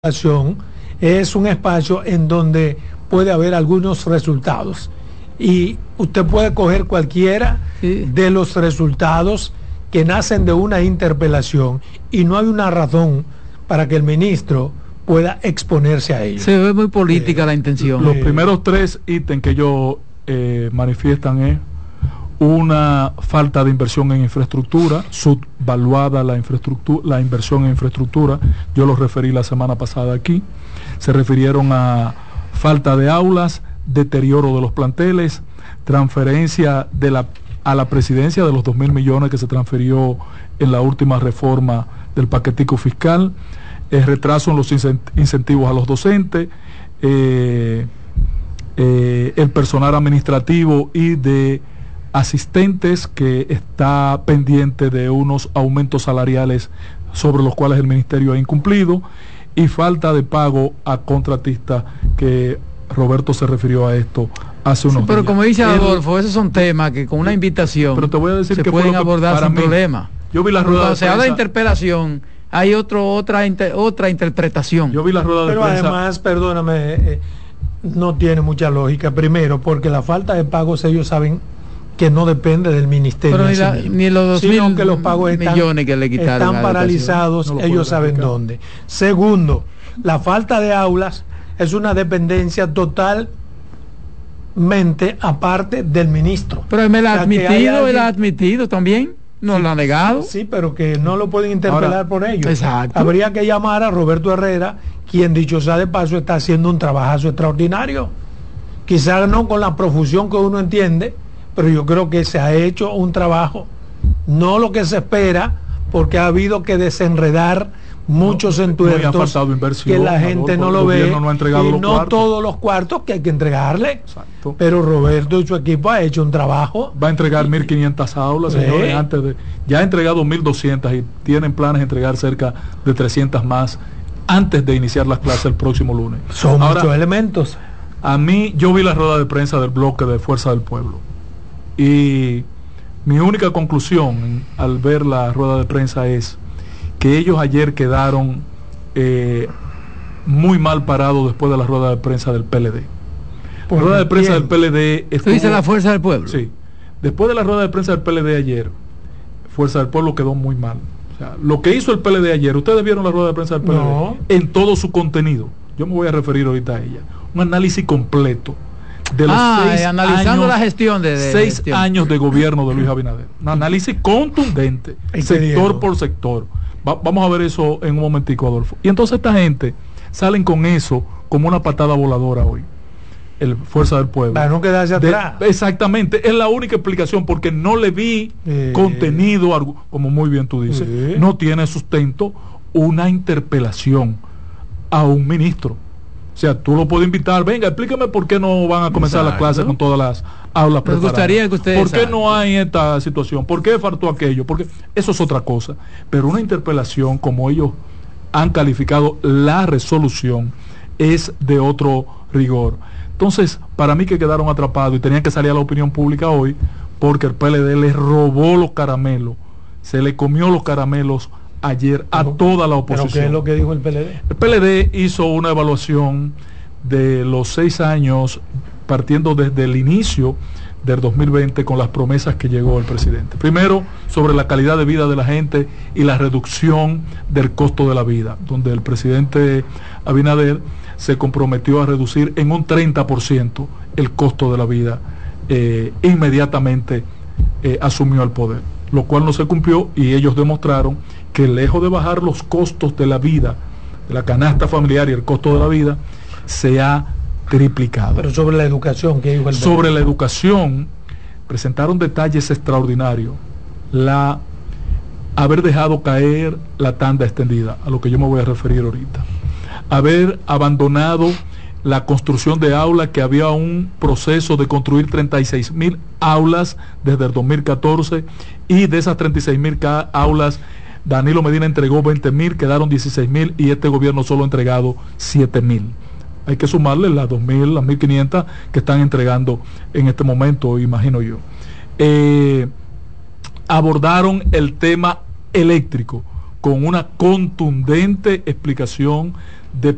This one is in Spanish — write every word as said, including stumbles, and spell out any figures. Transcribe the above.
es un espacio en donde puede haber algunos resultados y usted puede coger cualquiera sí. de los resultados que nacen de una interpelación y no hay una razón para que el ministro pueda exponerse a ello. Se ve muy política eh, la intención. Los eh, primeros tres ítems que ellos eh, manifiestan es una falta de inversión en infraestructura, subvaluada la infraestructura, la inversión en infraestructura, yo lo referí la semana pasada aquí, se refirieron a falta de aulas, deterioro de los planteles, transferencia de la, a la presidencia de los dos mil millones que se transfirió en la última reforma del paquetico fiscal, el retraso en los incentivos a los docentes, eh, eh, el personal administrativo y de asistentes que está pendiente de unos aumentos salariales sobre los cuales el ministerio ha incumplido y falta de pago a contratistas que Roberto se refirió a esto hace unos sí, pero días. Como dice Adolfo, el, esos son temas que con una invitación pero te voy a decir se que pueden que abordar sin mí, problema. Yo vi la rueda Cuando de se prensa, habla de interpelación hay otro, otra, inter, otra interpretación. Yo vi la rueda de pero prensa. Pero además, perdóname, eh, no tiene mucha lógica. Primero, porque la falta de pagos ellos saben que no depende del ministerio, pero ni, la, ni los dos sino mil que los pagos están, millones que le quitaron están paralizados, no ellos saben dónde. Segundo, la falta de aulas es una dependencia totalmente aparte del ministro. Pero él me la ha admitido, alguien... él ha admitido también, no sí, lo ha negado. Sí, pero que no lo pueden interpelar Ahora, por ello. Exacto. Habría que llamar a Roberto Herrera, quien dicho sea de paso está haciendo un trabajazo extraordinario. Quizás no con la profusión que uno entiende, pero yo creo que se ha hecho un trabajo, no lo que se espera, porque ha habido que desenredar muchos no, entuertos no que la gente no lo ve no ha y no cuartos. todos los cuartos que hay que entregarle. Exacto. Pero Roberto y su equipo ha hecho un trabajo. Va a entregar mil quinientas aulas, ¿sí? señores, antes de, ya ha entregado mil doscientas y tienen planes de entregar cerca de trescientas más antes de iniciar las clases el próximo lunes. Son Ahora, muchos elementos. A mí, yo vi la rueda de prensa del bloque de Fuerza del Pueblo y mi única conclusión al ver la rueda de prensa es que ellos ayer quedaron eh, muy mal parados después de la rueda de prensa del P L D. La rueda de prensa del P L D estuvo, ¿Tú dices la Fuerza del Pueblo? Sí. Después de la rueda de prensa del P L D ayer, Fuerza del Pueblo quedó muy mal. O sea, lo que hizo el P L D ayer, ¿ustedes vieron la rueda de prensa del P L D? No. En todo su contenido. Yo me voy a referir ahorita a ella. Un análisis completo de los ah, seis analizando años, la gestión de, de seis gestión. años de gobierno de Luis Abinader. Un análisis contundente, sector por sector. Va, vamos a ver eso en un momentico, Adolfo. Y entonces esta gente salen con eso como una patada voladora hoy. El Fuerza del Pueblo. Para no quedarse atrás. De, exactamente, es la única explicación porque no le vi eh. contenido, como muy bien tú dices, eh. no tiene sustento una interpelación a un ministro. O sea, tú lo puedes invitar, venga, explícame por qué no van a comenzar las clases con todas las aulas preparadas. Me gustaría que ustedes ¿Por qué saben? no hay esta situación? ¿Por qué faltó aquello? Porque eso es otra cosa. Pero una interpelación, como ellos han calificado la resolución, es de otro rigor. Entonces, para mí que quedaron atrapados y tenían que salir a la opinión pública hoy, porque el P L D les robó los caramelos, se le comió los caramelos ayer a pero, toda la oposición. ¿Pero qué es lo que dijo el P L D? El P L D hizo una evaluación de los seis años, partiendo desde el inicio del dos mil veinte con las promesas que llegó el presidente. Primero, sobre la calidad de vida de la gente y la reducción del costo de la vida, donde el presidente Abinader se comprometió a reducir en un treinta por ciento el costo de la vida, eh, inmediatamente eh, asumió el poder, lo cual no se cumplió y ellos demostraron que lejos de bajar los costos de la vida, de la canasta familiar y el costo de la vida, se ha triplicado. Pero sobre la educación, ¿qué dijo el Sobre la educación, presentaron detalles extraordinarios. La haber dejado caer la tanda extendida, a lo que yo me voy a referir ahorita. Haber abandonado la construcción de aulas, que había un proceso de construir treinta y seis mil aulas desde el dos mil catorce, y de esas treinta y seis mil aulas, Danilo Medina entregó veinte mil, quedaron dieciséis mil y este gobierno solo ha entregado siete mil. Hay que sumarle las dos mil, las mil quinientas que están entregando en este momento, imagino yo. Eh, abordaron el tema eléctrico con una contundente explicación